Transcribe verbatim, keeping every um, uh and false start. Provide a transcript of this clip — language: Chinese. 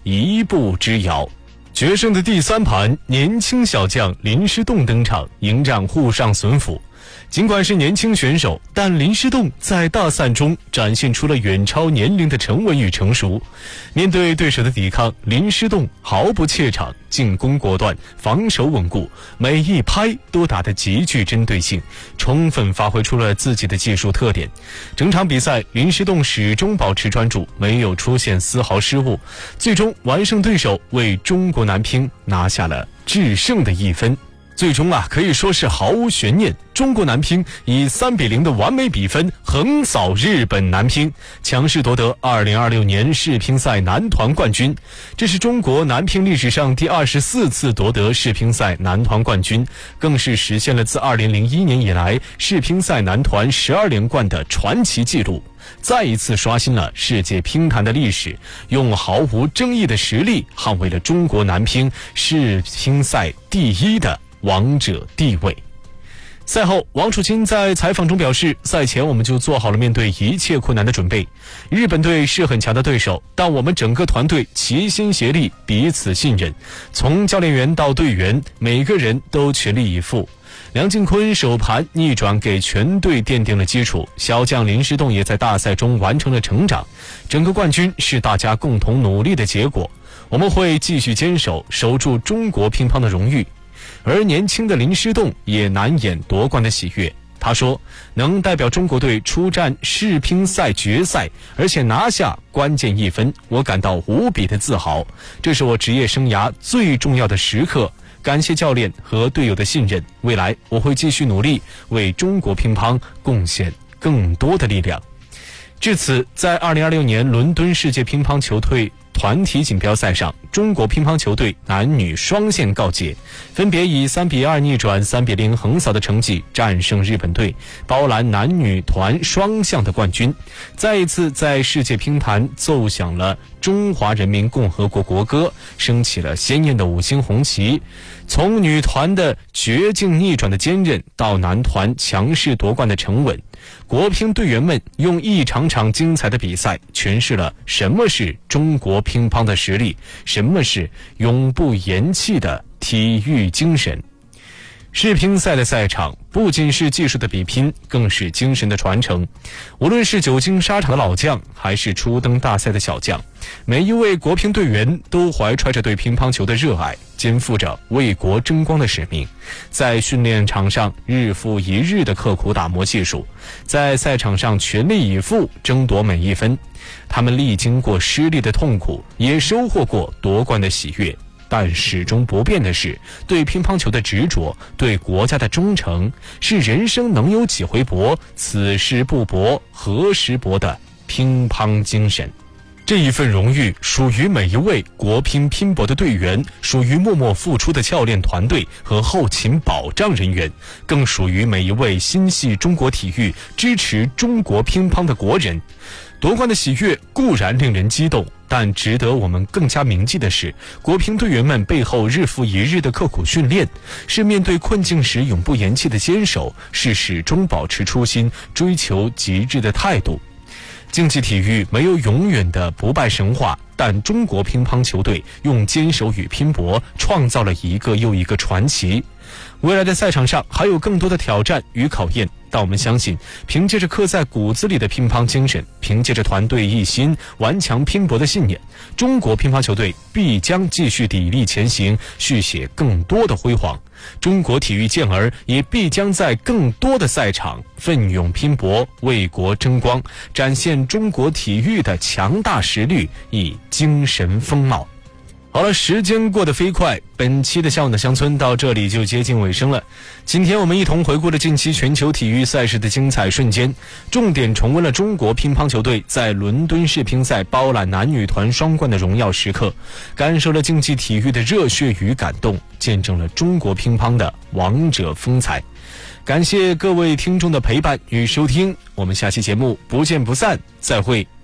一步之遥。决胜的第三盘，年轻小将林诗栋登场，迎战沪上隼辅。尽管是年轻选手，但林诗栋在大赛中展现出了远超年龄的沉稳与成熟。面对对手的抵抗，林诗栋毫不怯场，进攻果断，防守稳固，每一拍都打得极具针对性，充分发挥出了自己的技术特点。整场比赛，林诗栋始终保持专注，没有出现丝毫失误，最终完胜对手，为中国男乒拿下了制胜的一分。最终啊，可以说是毫无悬念，中国男乒以三比零的完美比分横扫日本男乒，强势夺得二零二六年世乒赛男团冠军。这是中国男乒历史上第二十四次夺得世乒赛男团冠军，更是实现了自二零零一年以来世乒赛男团十二连冠的传奇纪录，再一次刷新了世界乒坛的历史，用毫无争议的实力捍卫了中国男乒世乒赛第一的王者地位。赛后，王楚钦在采访中表示，赛前我们就做好了面对一切困难的准备。日本队是很强的对手，但我们整个团队齐心协力，彼此信任，从教练员到队员，每个人都全力以赴。梁靖昆首盘逆转给全队奠定了基础，小将林诗栋也在大赛中完成了成长。整个冠军是大家共同努力的结果，我们会继续坚守，守住中国乒乓的荣誉。而年轻的林诗栋也难掩夺冠的喜悦。他说，能代表中国队出战世乒赛决赛，而且拿下关键一分，我感到无比的自豪，这是我职业生涯最重要的时刻，感谢教练和队友的信任，未来我会继续努力，为中国乒乓贡献更多的力量。至此，在二零二六年伦敦世界乒乓球队团体锦标赛上，中国乒乓球队男女双线告捷，分别以三比二逆转、三比零横扫的成绩战胜日本队，包揽男女团双项的冠军，再一次在世界乒坛奏响了中华人民共和国国歌，升起了鲜艳的五星红旗。从女团的绝境逆转的坚韧，到男团强势夺冠的沉稳，国乒队员们用一场场精彩的比赛诠释了什么是中国乒乓的实力，什么是永不言弃的体育精神。世乒赛的赛场不仅是技术的比拼，更是精神的传承。无论是久经沙场的老将，还是初登大赛的小将，每一位国乒队员都怀揣着对乒乓球的热爱，肩负着为国争光的使命，在训练场上日复一日的刻苦打磨技术，在赛场上全力以赴争夺每一分。他们历经过失利的痛苦，也收获过夺冠的喜悦，但始终不变的是对乒乓球的执着，对国家的忠诚，是人生能有几回搏，此时不搏何时搏的乒乓精神。这一份荣誉属于每一位国乒拼搏的队员，属于默默付出的教练团队和后勤保障人员，更属于每一位心系中国体育、支持中国乒乓的国人。夺冠的喜悦固然令人激动，但值得我们更加铭记的是，国乒队员们背后日复一日的刻苦训练，是面对困境时永不言弃的坚守，是始终保持初心、追求极致的态度。竞技体育没有永远的不败神话，但中国乒乓球队用坚守与拼搏创造了一个又一个传奇。未来的赛场上还有更多的挑战与考验，但我们相信，凭借着刻在骨子里的乒乓精神，凭借着团队一心顽强拼搏的信念，中国乒乓球队必将继续砥砺前行，续写更多的辉煌。中国体育健儿也必将在更多的赛场奋勇拼搏，为国争光，展现中国体育的强大实力与精神风貌。好了，时间过得飞快，本期的向往的乡村到这里就接近尾声了。今天我们一同回顾了近期全球体育赛事的精彩瞬间，重点重温了中国乒乓球队在伦敦世乒赛包揽男女团双冠的荣耀时刻，感受了竞技体育的热血与感动，见证了中国乒乓的王者风采。感谢各位听众的陪伴与收听，我们下期节目不见不散，再会。